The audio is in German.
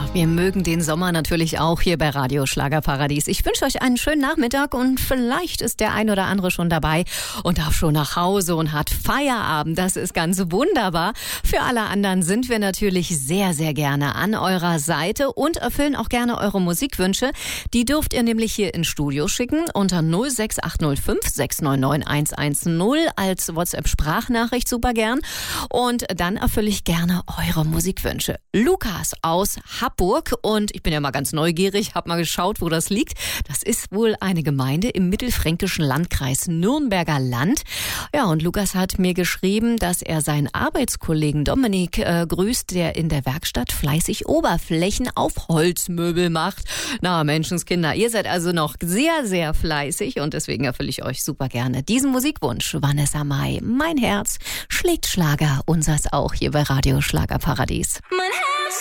Wir mögen den Sommer natürlich auch hier bei Radio Schlagerparadies. Ich wünsche euch einen schönen Nachmittag und vielleicht ist der ein oder andere schon dabei und darf schon nach Hause und hat Feierabend. Das ist ganz wunderbar. Für alle anderen sind wir natürlich sehr, sehr gerne an eurer Seite und erfüllen auch gerne eure Musikwünsche. Die dürft ihr nämlich hier ins Studio schicken unter 06805 699 110 als WhatsApp-Sprachnachricht super gern. Und dann erfülle ich gerne eure Musikwünsche. Lukas aus Hamburg. Und ich bin ja mal ganz neugierig, habe mal geschaut, wo das liegt. Das ist wohl eine Gemeinde im mittelfränkischen Landkreis Nürnberger Land. Ja, und Lukas hat mir geschrieben, dass er seinen Arbeitskollegen Dominik grüßt, der in der Werkstatt fleißig Oberflächen auf Holzmöbel macht. Na, Menschenskinder, ihr seid also noch sehr, sehr fleißig und deswegen erfülle ich euch super gerne diesen Musikwunsch. Vanessa Mai, mein Herz schlägt Schlager, unseres auch hier bei Radio Schlagerparadies. Mein Herz